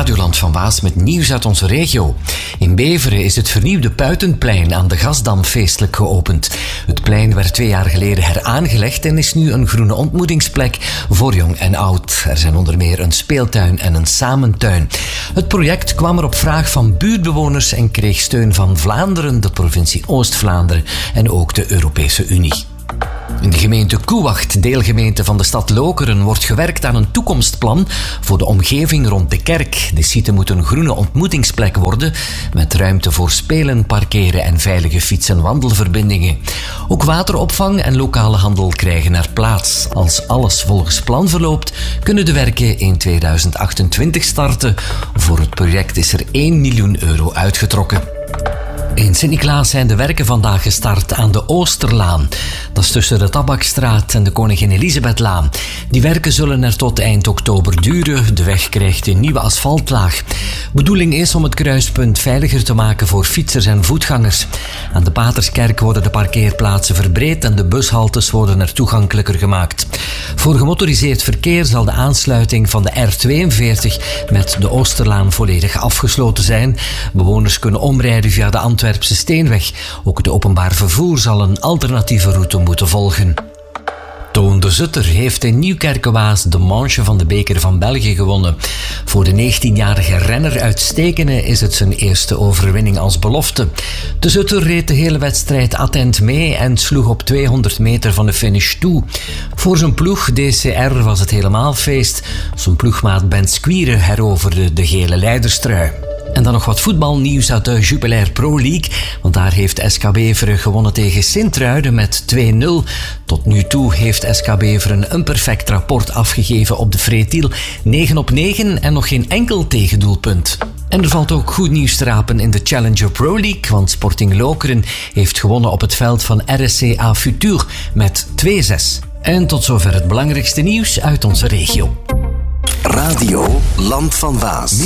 Radioland van Waas met nieuws uit onze regio. In Beveren is het vernieuwde Puitenplein aan de Gasdam feestelijk geopend. Het plein werd 2 jaar geleden heraangelegd en is nu een groene ontmoetingsplek voor jong en oud. Er zijn onder meer een speeltuin en een samentuin. Het project kwam er op vraag van buurtbewoners en kreeg steun van Vlaanderen, de provincie Oost-Vlaanderen en ook de Europese Unie. In de gemeente Koewacht, deelgemeente van de stad Lokeren, wordt gewerkt aan een toekomstplan voor de omgeving rond de kerk. De site moet een groene ontmoetingsplek worden met ruimte voor spelen, parkeren en veilige fiets- en wandelverbindingen. Ook wateropvang en lokale handel krijgen er plaats. Als alles volgens plan verloopt, kunnen de werken in 2028 starten. Voor het project is er 1 miljoen euro uitgetrokken. In Sint-Niklaas zijn de werken vandaag gestart aan de Oosterlaan. Dat is tussen de Tabakstraat en de Koningin Elisabethlaan. Die werken zullen er tot eind oktober duren. De weg krijgt een nieuwe asfaltlaag. Bedoeling is om het kruispunt veiliger te maken voor fietsers en voetgangers. Aan de Paterskerk worden de parkeerplaatsen verbreed en de bushaltes worden er toegankelijker gemaakt. Voor gemotoriseerd verkeer zal de aansluiting van de R42 met de Oosterlaan volledig afgesloten zijn. Bewoners kunnen omrijden via de Antwerpse Steenweg. Ook het openbaar vervoer zal een alternatieve route moeten volgen. Toon de Zutter heeft in Nieuwkerke-Waas de manche van de Beker van België gewonnen. Voor de 19-jarige renner uit Stekene is het zijn eerste overwinning als belofte. De Zutter reed de hele wedstrijd attent mee en sloeg op 200 meter van de finish toe. Voor zijn ploeg DCR was het helemaal feest. Zijn ploegmaat Ben Squieren heroverde de gele leiderstrui. En dan nog wat voetbalnieuws uit de Jupiler Pro League. Want daar heeft SK Beveren gewonnen tegen Sint-Truiden met 2-0. Tot nu toe heeft SK Beveren een perfect rapport afgegeven op de Freetiel. 9 op 9 en nog geen enkel tegendoelpunt. En er valt ook goed nieuws te rapen in de Challenger Pro League, want Sporting Lokeren heeft gewonnen op het veld van RSCA Futur met 2-6. En tot zover het belangrijkste nieuws uit onze regio. Radio Land van Waas.